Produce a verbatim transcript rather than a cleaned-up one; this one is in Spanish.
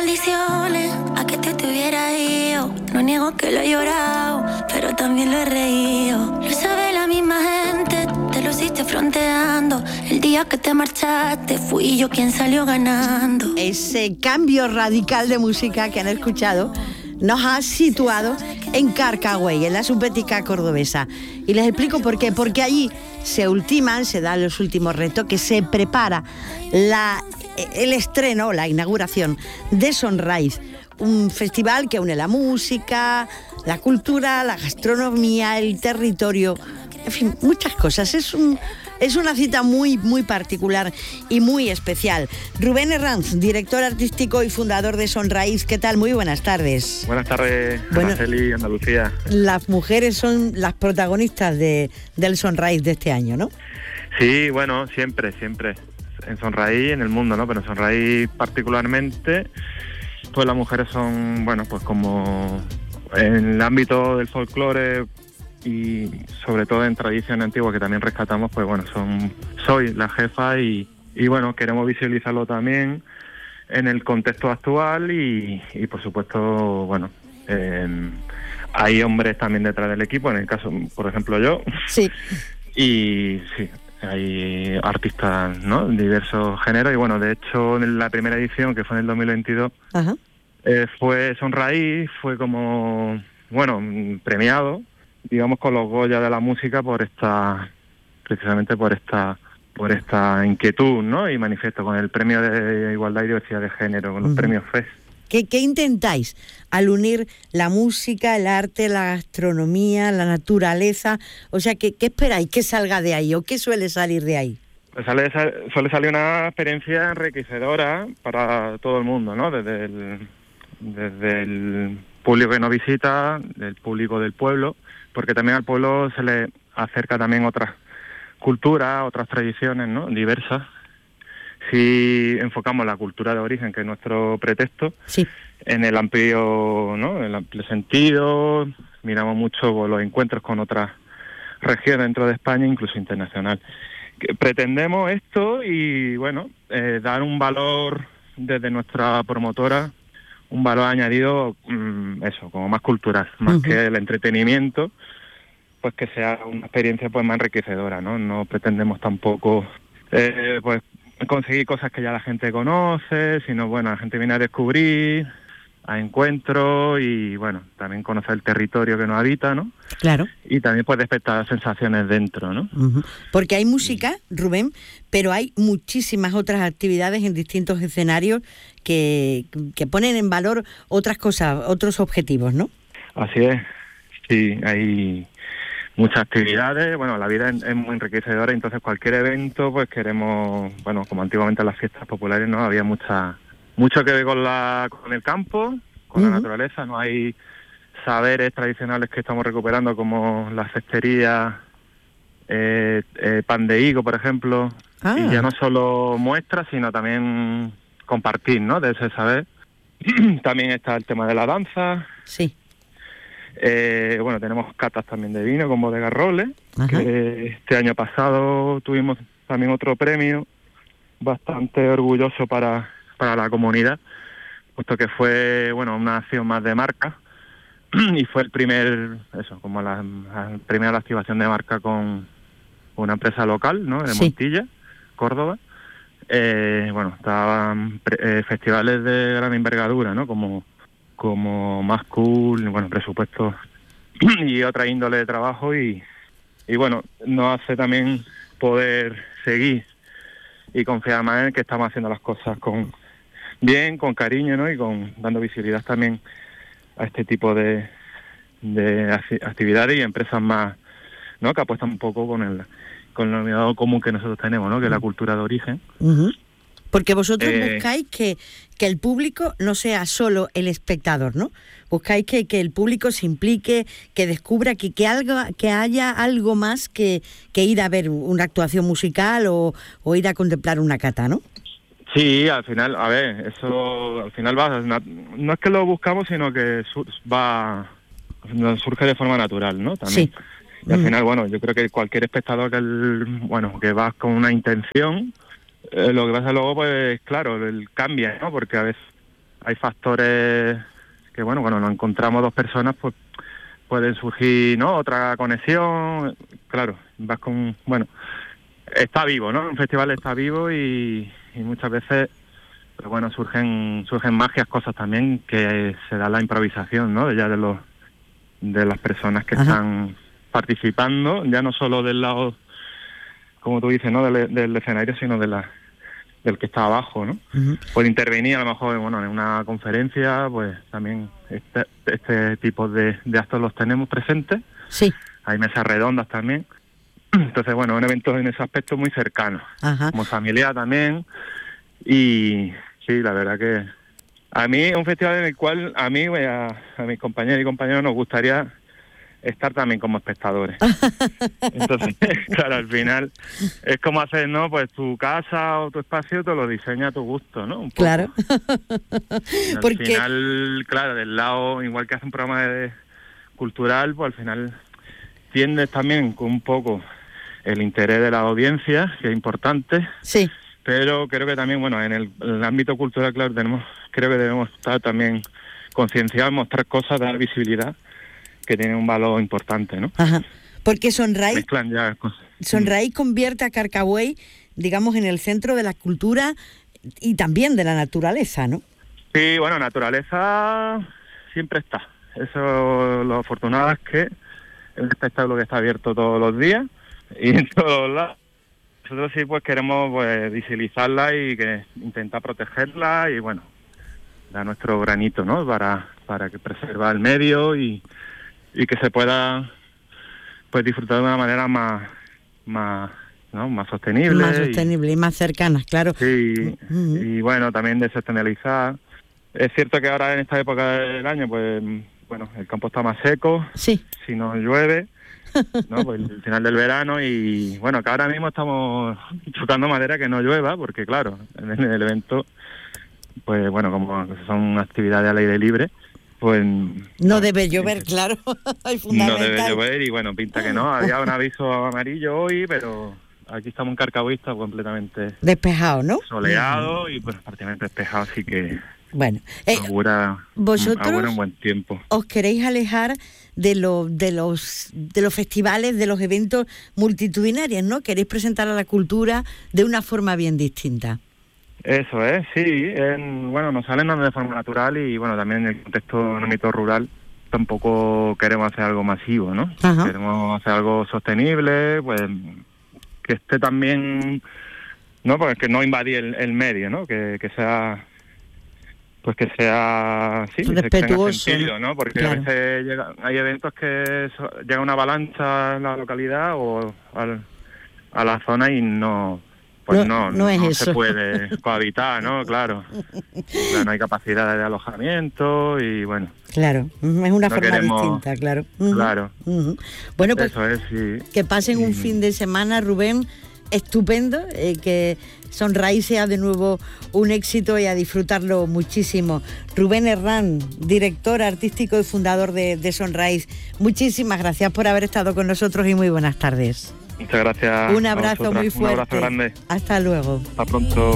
maldiciones a que te tuviera ido. No niego que lo he llorado, pero también lo he reído. Lo sabe la misma gente, te lo hiciste fronteando. El día que te marchaste fui yo quien salió ganando. Ese cambio radical de música que han escuchado nos ha situado en Carcagüey, en la subbética cordobesa. Y les explico por qué. Porque allí se ultiman, se dan los últimos retoques, se prepara la, el estreno, la inauguración de Sonrise, un festival que une la música, la cultura, la gastronomía, el territorio, en fin, muchas cosas. Es un... Es una cita muy, muy particular y muy especial. Rubén Herranz, director artístico y fundador de Sonrise, ¿qué tal? Muy buenas tardes. Buenas tardes, bueno, Araceli, Andalucía. Las mujeres son las protagonistas de, del Sonrise de este año, ¿no? Sí, bueno, siempre, siempre. En Sonrise, en el mundo, ¿no? Pero en Sonrise particularmente, pues las mujeres son, bueno, pues como en el ámbito del folclore y sobre todo en tradición antigua que también rescatamos, pues bueno, son soy la jefa y, y bueno, queremos visibilizarlo también en el contexto actual y, y por supuesto, bueno, eh, hay hombres también detrás del equipo, en el caso, por ejemplo, yo. Sí. Y sí, hay artistas, ¿no?, de diversos géneros y bueno, de hecho, en la primera edición, que fue en el dos mil veintidós, Ajá. Eh, fue Sonrise, fue como, bueno, premiado, digamos, con los Goya de la música por esta, precisamente por esta por esta inquietud, ¿no? Y manifiesto con el premio de Igualdad y Diversidad de Género, con los uh-huh. premios F E S. ¿Qué, ¿Qué intentáis al unir la música, el arte, la gastronomía, la naturaleza? O sea, ¿qué, qué esperáis que salga de ahí o qué suele salir de ahí? Pues sale, suele salir una experiencia enriquecedora para todo el mundo, ¿no? Desde el, desde el público que nos visita, del público del pueblo, porque también al pueblo se le acerca también otras culturas, otras tradiciones, ¿no?, diversas. Si enfocamos la cultura de origen, que es nuestro pretexto, sí, en el amplio, ¿no?, en el amplio sentido, miramos mucho los encuentros con otras regiones dentro de España, incluso internacional. Que pretendemos esto y, bueno, eh, dar un valor desde nuestra promotora, un valor añadido, mmm, eso, como más cultural, más uh-huh. que el entretenimiento, pues que sea una experiencia pues más enriquecedora, ¿no? No pretendemos tampoco eh, pues conseguir cosas que ya la gente conoce, sino bueno, la gente viene a descubrir, a encuentros y bueno, también conocer el territorio que nos habita, ¿no? Claro. Y también pues despertar sensaciones dentro, ¿no? Uh-huh. Porque hay música, Rubén, pero hay muchísimas otras actividades en distintos escenarios que, que ponen en valor otras cosas, otros objetivos, ¿no? Así es, sí, hay muchas actividades, bueno, la vida es, es muy enriquecedora, entonces cualquier evento, pues queremos, bueno, como antiguamente en las fiestas populares, ¿no?, había mucha mucho que ver con la con el campo, con uh-huh. la naturaleza, no hay saberes tradicionales que estamos recuperando como la cestería, eh, eh, pan de higo, por ejemplo, ah. y ya no solo muestras, sino también compartir, ¿no?, de ese saber. También está el tema de la danza. Sí. Eh, bueno, tenemos catas también de vino con Bodega Roble, que este año pasado tuvimos también otro premio bastante orgulloso para, para la comunidad, puesto que fue, bueno, una acción más de marca y fue el primer, eso, como la, la primera activación de marca con una empresa local, ¿no?, de sí. Montilla, Córdoba. Eh, bueno, estaban pre- eh, festivales de gran envergadura, ¿no?, como como Más Cool, bueno, presupuesto y otra índole de trabajo y, y bueno, nos hace también poder seguir y confiar más en que estamos haciendo las cosas con bien, con cariño, ¿no?, y con dando visibilidad también a este tipo de, de actividades y empresas más, ¿no?, que apuestan un poco con el con el denominador común que nosotros tenemos, ¿no?, que es la cultura de origen. Uh-huh. Porque vosotros eh, buscáis que, que el público no sea solo el espectador, ¿no? Buscáis que, que el público se implique, que descubra que, que, algo, que haya algo más que, que ir a ver una actuación musical o, o ir a contemplar una cata, ¿no? Sí, al final, a ver, eso al final va, no es que lo buscamos, sino que sur, va, surge de forma natural, ¿no? También. Sí. Y al mm. final, bueno, yo creo que cualquier espectador que, el, bueno, que va con una intención, Eh, lo que pasa luego, pues claro, el cambia, ¿no? Porque a veces hay factores que, bueno, cuando nos encontramos dos personas, pues pueden surgir, ¿no?, otra conexión. Claro, vas con, bueno, está vivo, ¿no? Un festival está vivo y, y muchas veces, pues bueno, surgen surgen magias, cosas también que se da la improvisación, ¿no?, ya de los de las personas que Ajá. están participando, ya no solo del lado, como tú dices, ¿no?, del, del escenario, sino de la del que está abajo, ¿no? Uh-huh. Por intervenir, a lo mejor, bueno, en una conferencia, pues también este, este tipo de, de actos los tenemos presentes. Sí. Hay mesas redondas también. Entonces, bueno, un evento en ese aspecto muy cercano. Ajá. Como familiar también. Y sí, la verdad que a mí es un festival en el cual a mí, a, a mis compañeros y compañeros nos gustaría estar también como espectadores. Entonces, claro, al final es como hacer, ¿no?, pues tu casa o tu espacio te lo diseña a tu gusto, ¿no? Un poco. Claro. Al Porque... final, claro, del lado, igual que hace un programa de cultural, pues al final tiendes también con un poco el interés de la audiencia, que es importante. Sí. Pero creo que también, bueno, en el, en el ámbito cultural, claro, tenemos, creo que debemos estar también concienciados, mostrar cosas, dar visibilidad, que tiene un valor importante, ¿no? Ajá. Porque Sonraíz, Mezclan ya cosas. Sonraíz convierte a Carcagüey, digamos, en el centro de la cultura y también de la naturaleza, ¿no? Sí, bueno, naturaleza siempre está. Eso, lo afortunado es que es un espectáculo que está abierto todos los días y en todos lados. Nosotros sí, pues queremos, pues, visibilizarla y que intentar protegerla y, bueno, dar nuestro granito, ¿no?, para para que preservar el medio y y que se pueda, pues, disfrutar de una manera más más ¿no?, más sostenible. Más sostenible y, y más cercana, claro. Sí, uh-huh. Y bueno, también desestacionalizar. Es cierto que ahora en esta época del año, pues, bueno, el campo está más seco. Sí. Si no llueve, ¿no?, pues el final del verano y, bueno, que ahora mismo estamos chocando madera que no llueva, porque, claro, en el evento, pues, bueno, como son actividades al aire libre, pues no debe llover, claro. Es fundamental. No debe llover y, bueno, pinta que no. Había un aviso amarillo hoy, pero aquí estamos en Carcagüey, está completamente despejado, ¿no? Soleado uh-huh. y, pues, prácticamente despejado, así que bueno, eh, augura, vosotros augura un buen tiempo. Os queréis alejar de lo, de los de los festivales, de los eventos multitudinarios, ¿no? Queréis presentar a la cultura de una forma bien distinta. Eso es, sí. En, bueno, nos salen de forma natural y, bueno, también en el contexto en el ámbito rural tampoco queremos hacer algo masivo, ¿no? Ajá. Queremos hacer algo sostenible, pues que esté también, ¿no? Pues que no invadir el, el medio, ¿no? Que, que sea, pues que sea, sí, respetuoso, que tenga sentido, ¿no? Porque claro, a veces llega, hay eventos que so, llega una avalancha en la localidad o al, a la zona y no... Pues no, no, no, es no eso. Se puede cohabitar, ¿no? Claro. Claro, no hay capacidad de alojamiento y, bueno. Claro, es una no forma queremos... distinta, claro. Uh-huh. Claro. Uh-huh. Bueno, pues eso es, sí. Que pasen un uh-huh. fin de semana, Rubén, estupendo, eh, que Sonraíz sea de nuevo un éxito y a disfrutarlo muchísimo. Rubén Herrán, director artístico y fundador de, de Sonraíz, muchísimas gracias por haber estado con nosotros y muy buenas tardes. Muchas gracias. Un abrazo muy fuerte. Un abrazo grande. Hasta luego. Hasta pronto.